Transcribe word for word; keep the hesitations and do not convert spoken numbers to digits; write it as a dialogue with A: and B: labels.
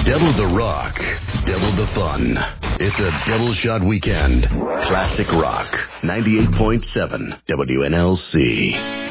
A: Double the rock, double the fun. It's a double shot weekend. Classic Rock, ninety-eight point seven W N L C.